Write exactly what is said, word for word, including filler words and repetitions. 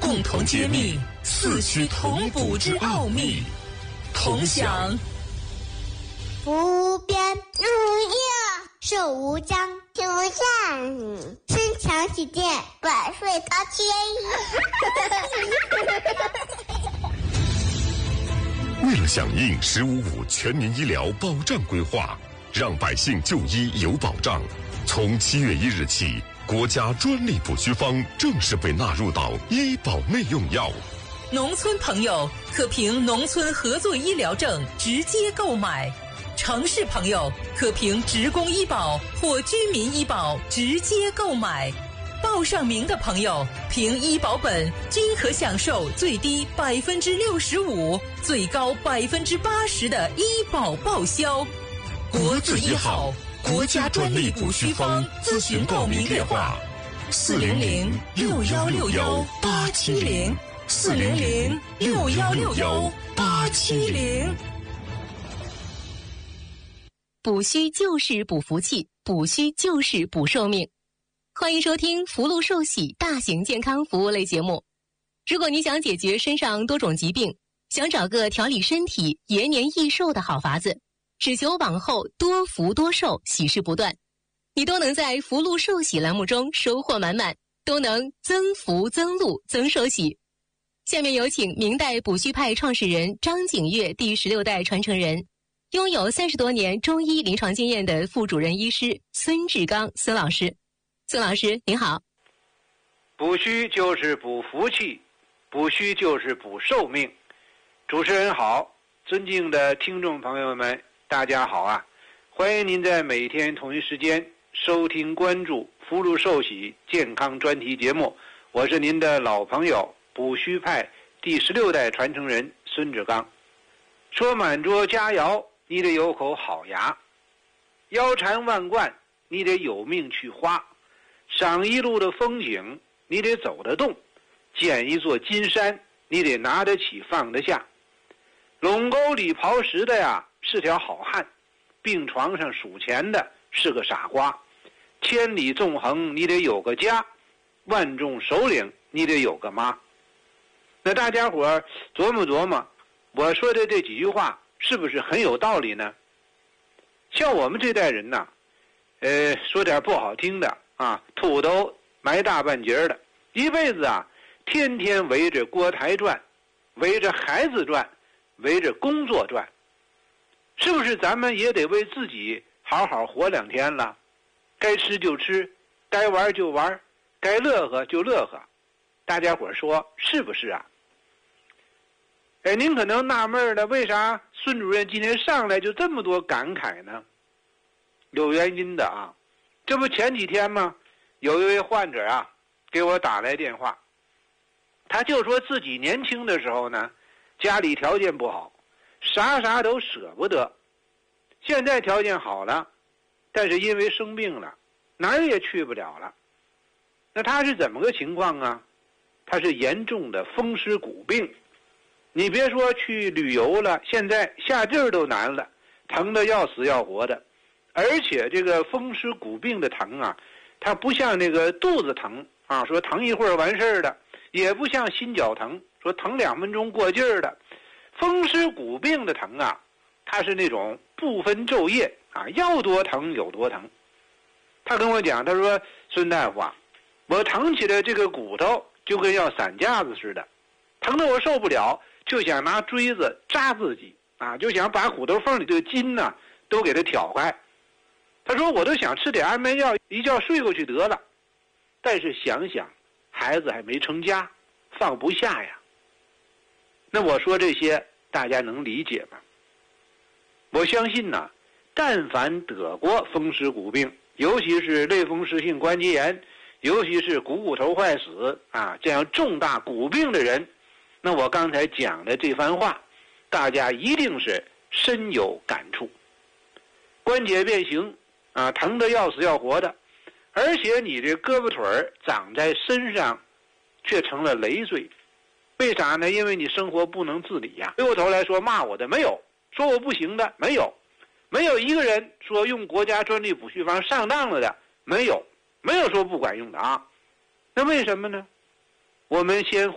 共同揭秘四区同补之奥秘，同享。 无边无涯，手无疆，天无限，身强体健，百岁高天意。为了响应“十五五”全民医疗保障规划，让百姓就医有保障，从七月一日起，国家专利补虚方正式被纳入到医保内用药。 农村朋友可凭农村合作医疗证直接购买，城市朋友可凭职工医保或居民医保直接购买。报上名的朋友凭医保本均可享受最低百分之六十五、最高百分之八十的医保报销。 国字一号，国家专利补虚方咨询报名电话：四零零六幺六幺八七零，四零零六幺六幺八七零。 补虚就是补福气，补虚就是补寿命。欢迎收听福禄寿喜大型健康服务类节目。如果你想解决身上多种疾病，想找个调理身体、延年益寿的好法子，只求往后多福多寿，喜事不断，你都能在福禄寿喜栏目中收获满满，都能增福增禄增寿喜。下面有请明代补虚派创始人张景岳第十六代传承人，拥有三十多年中医临床经验的副主任医师孙志刚孙老师。孙老师您好。 补虚就是补福气，补虚就是补寿命。主持人好，尊敬的听众朋友们大家好啊！欢迎您在每天同一时间收听关注福禄寿喜健康专题节目，我是您的老朋友补虚派第十六代传承人孙志刚。说满桌佳肴，你得有口好牙；腰缠万贯，你得有命去花；赏一路的风景，你得走得动；捡一座金山，你得拿得起放得下。垄沟里刨食的呀是条好汉，病床上数钱的是个傻瓜。千里纵横你得有个家，万众首领你得有个妈。那大家伙琢磨琢磨，我说的这几句话是不是很有道理呢？像我们这代人呢，呃，说点不好听的啊，土豆埋大半截的，一辈子啊，天天围着锅台转，围着孩子转，围着工作转。是不是咱们也得为自己好好活两天了？该吃就吃，该玩就玩，该乐呵就乐呵。大家伙说是不是啊？哎，您可能纳闷了，为啥孙主任今天上来就这么多感慨呢？有原因的啊。这不前几天吗？有一位患者啊给我打来电话，他就说自己年轻的时候呢，家里条件不好，啥啥都舍不得。现在条件好了，但是因为生病了，哪儿也去不了了。那他是怎么个情况啊？他是严重的风湿骨病。你别说去旅游了，现在下地儿都难了，疼得要死要活的。而且这个风湿骨病的疼啊，它不像那个肚子疼啊，说疼一会儿完事儿的，也不像心绞疼，说疼两分钟过劲儿的。风湿骨病的疼啊，它是那种不分昼夜啊，要多疼有多疼。他跟我讲，他说孙大夫啊，我疼起来这个骨头就跟要散架子似的，疼得我受不了，就想拿锥子扎自己啊，就想把骨头缝里的筋呢、啊、都给它挑开。他说我都想吃点安眠药，一觉睡过去得了。但是想想孩子还没成家，放不下呀。那我说这些大家能理解吗？我相信呢，但凡得过风湿骨病，尤其是类风湿性关节炎，尤其是股骨头坏死啊这样重大骨病的人，那我刚才讲的这番话，大家一定是深有感触。关节变形啊，疼得要死要活的，而且你这胳膊腿儿长在身上，却成了累赘。为啥呢？因为你生活不能自理呀。回过头来说骂我的没有，说我不行的没有，没有一个人说用国家专利补虚方上当了的没有，没有说不管用的啊。那为什么呢？我们先